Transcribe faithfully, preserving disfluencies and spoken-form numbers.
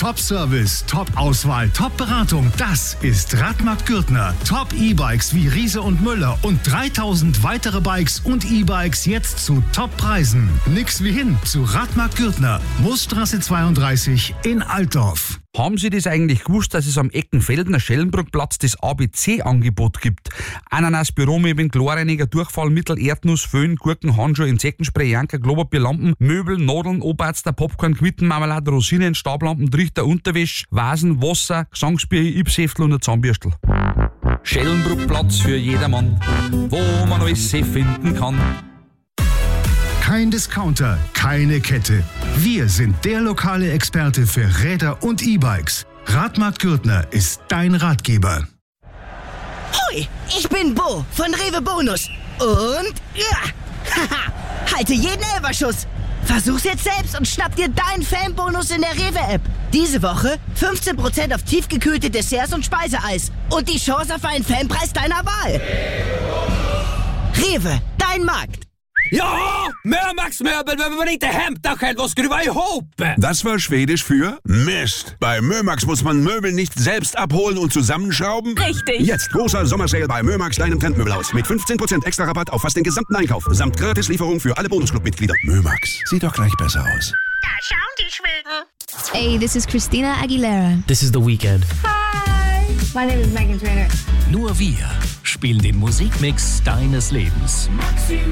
Top-Service, Top-Auswahl, Top-Beratung. Das ist Radmarkt Gürtner. Top-E-Bikes wie Riese und Müller und dreitausend weitere Bikes und E-Bikes jetzt zu Top-Preisen. Nix wie hin zu Radmarkt Gürtner, Moosstraße zweiunddreißig in Altdorf. Haben Sie das eigentlich gewusst, dass es am Eckenfeldener Schellenbrückplatz das A B C-Angebot gibt? Ananas, Büromöbeln, Chlorreiniger, Durchfallmittel, Erdnuss, Föhn, Gurken, Handschuhe, Insektenspray, Janker, Klopapier, Lampen, Möbel, Nadeln, Oberster, Popcorn, Quittenmarmelade, Rosinen, Stablampen, Trichter, Unterwäsche, Vasen, Wasser, Gesangsbier, Ipsheftel und ein Zahnbürstel. Schellenbrückplatz für jedermann, wo man alles finden kann. Kein Discounter, keine Kette. Wir sind der lokale Experte für Räder und E-Bikes. Radmarkt Gürtner ist dein Ratgeber. Hoi, ich bin Bo von Rewe Bonus. Und ja, haha, halte jeden Elferschuss. Versuch's jetzt selbst und schnapp dir deinen Fanbonus in der Rewe-App. Diese Woche fünfzehn Prozent auf tiefgekühlte Desserts und Speiseeis. Und die Chance auf einen Fanpreis deiner Wahl. Rewe, dein Markt. Ja, Mörmax Möbel, wenn man inte hämta själv och skruva ihop. Das war Schwedisch für Mist. Bei Mörmax muss man Möbel nicht selbst abholen und zusammenschrauben. Richtig. Jetzt großer Sommersale bei Mörmax, deinem Trendmöbelhaus. Mit fünfzehn Prozent extra Rabatt auf fast den gesamten Einkauf. Samt Gratislieferung für alle Bonusclub-Mitglieder. Mörmax, sieht doch gleich besser aus. Da schauen die Schweden. Hey, this is Christina Aguilera. This is The Weeknd. Hi, my name is Meghan Trainor. Nur wir spielen den Musikmix deines Lebens.